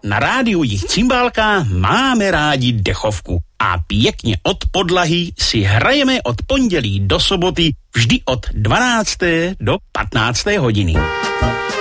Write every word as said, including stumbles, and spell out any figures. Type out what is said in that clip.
na rádiu Jich Cymbálka máme rádi dechovku a pěkně od podlahy si hrajeme od pondělí do soboty vždy od dvanácté do patnácté hodiny.